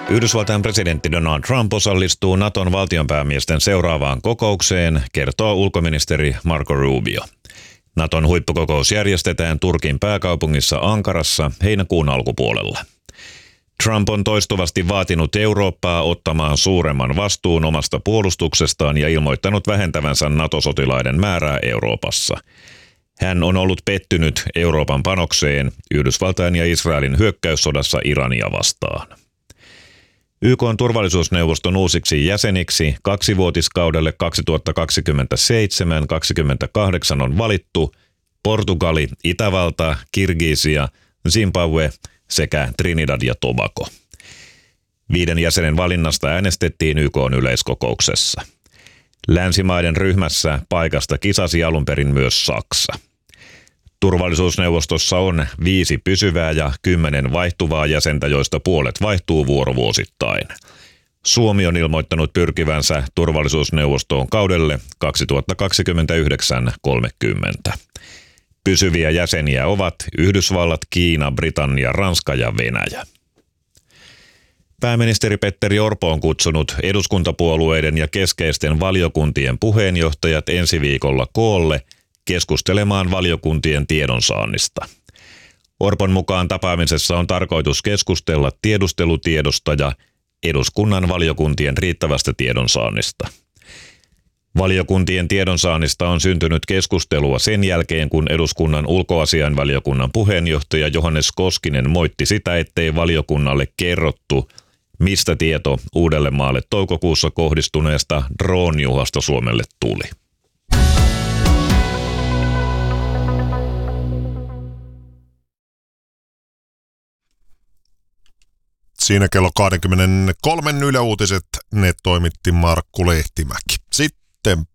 Yhdysvaltain presidentti Donald Trump osallistuu Naton valtionpäämiesten seuraavaan kokoukseen, kertoo ulkoministeri Marco Rubio. Naton huippukokous järjestetään Turkin pääkaupungissa Ankarassa heinäkuun alkupuolella. Trump on toistuvasti vaatinut Eurooppaa ottamaan suuremman vastuun omasta puolustuksestaan ja ilmoittanut vähentävänsä NATO-sotilaiden määrää Euroopassa. Hän on ollut pettynyt Euroopan panokseen Yhdysvaltain ja Israelin hyökkäyssodassa Irania vastaan. YK:n turvallisuusneuvoston uusiksi jäseniksi kaksivuotiskaudelle 2027-2028 on valittu Portugali, Itävalta, Kirgisia, Zimbabwe sekä Trinidad ja Tobago. 5 jäsenen valinnasta äänestettiin YK:n yleiskokouksessa. Länsimaiden ryhmässä paikasta kisasi alun perin myös Saksa. Turvallisuusneuvostossa on 5 pysyvää ja 10 vaihtuvaa jäsentä, joista puolet vaihtuu vuorovuosittain. Suomi on ilmoittanut pyrkivänsä turvallisuusneuvostoon kaudelle 2029-30. Pysyviä jäseniä ovat Yhdysvallat, Kiina, Britannia, Ranska ja Venäjä. Pääministeri Petteri Orpo on kutsunut eduskuntapuolueiden ja keskeisten valiokuntien puheenjohtajat ensi viikolla koolle keskustelemaan valiokuntien tiedonsaannista. Orpon mukaan tapaamisessa on tarkoitus keskustella tiedustelutiedosta ja eduskunnan valiokuntien riittävästä tiedonsaannista. Valiokuntien tiedonsaannista on syntynyt keskustelua sen jälkeen, kun eduskunnan ulkoasiainvaliokunnan puheenjohtaja Johannes Koskinen moitti sitä, ettei valiokunnalle kerrottu, mistä tieto Uudellemaalle toukokuussa kohdistuneesta drone-juhlasta Suomelle tuli. Siinä kello 23 Yle Uutiset, ne toimitti Markku Lehtimäki. Sitten